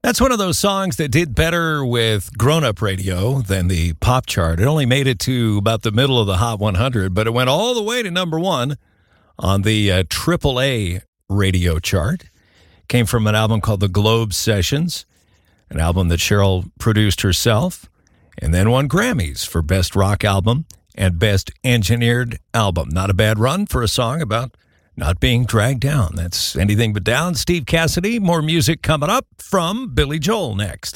That's one of those songs that did better with grown-up radio than the pop chart. It only made it to about the middle of the Hot 100, but it went all the way to number one on the AAA radio chart. Came from an album called The Globe Sessions, an album that Cheryl produced herself, and then won Grammys for Best Rock Album and Best Engineered Album. Not a bad run for a song about not being dragged down. That's Anything But Down. Steve Cassidy, more music coming up from Billy Joel next.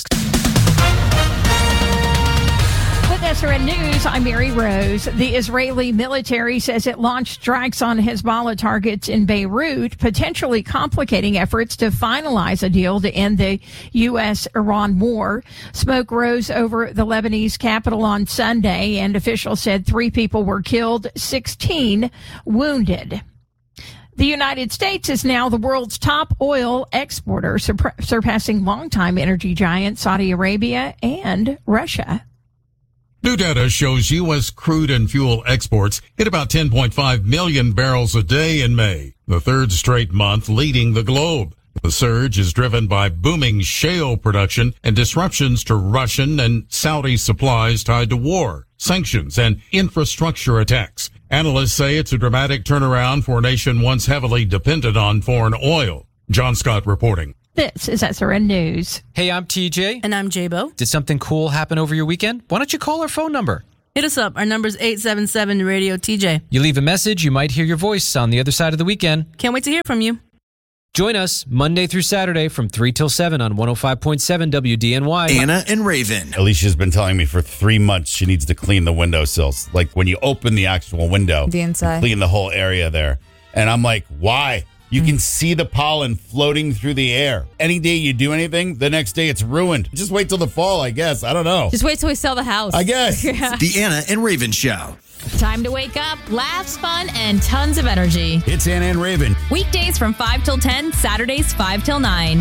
With SRN News, I'm Mary Rose. The Israeli military says it launched strikes on Hezbollah targets in Beirut, potentially complicating efforts to finalize a deal to end the U.S.-Iran war. Smoke rose over the Lebanese capital on Sunday, and officials said 3 people were killed, 16 wounded. The United States is now the world's top oil exporter, surpassing longtime energy giants Saudi Arabia and Russia. New data shows U.S. crude and fuel exports hit about 10.5 million barrels a day in May, the third straight month leading the globe. The surge is driven by booming shale production and disruptions to Russian and Saudi supplies tied to war, sanctions, and infrastructure attacks. Analysts say it's a dramatic turnaround for a nation once heavily dependent on foreign oil. John Scott reporting. This is SRN News. Hey, I'm TJ. And I'm J-Bo. Did something cool happen over your weekend? Why don't you call our phone number? Hit us up. Our number's 877-RADIO-TJ. You leave a message, you might hear your voice on the other side of the weekend. Can't wait to hear from you. Join us Monday through Saturday from 3 till 7 on 105.7 WDNY. Anna and Raven. Alicia's been telling me for 3 months she needs to clean the windowsills. Like when you open the actual window. The inside. Clean the whole area there. And I'm like, why? You can see the pollen floating through the air. Any day you do anything, the next day it's ruined. Just wait till the fall, I guess. I don't know. Just wait till we sell the house. I guess. The Anna and Raven Show. Time to wake up, laughs, fun, and tons of energy. It's Anna and Raven. Weekdays from 5 till 10, Saturdays 5 till 9.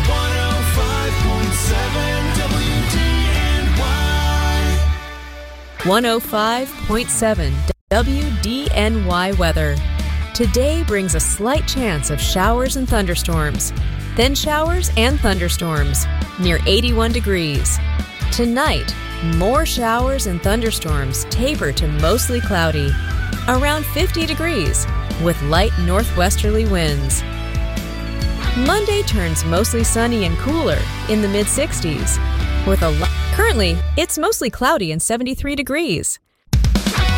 105.7 WDNY weather. Today brings a slight chance of showers and thunderstorms. Then showers and thunderstorms, near 81 degrees. Tonight, more showers and thunderstorms taper to mostly cloudy, around 50 degrees, with light northwesterly winds. Monday turns mostly sunny and cooler in the mid-60s. Currently, it's mostly cloudy and 73 degrees.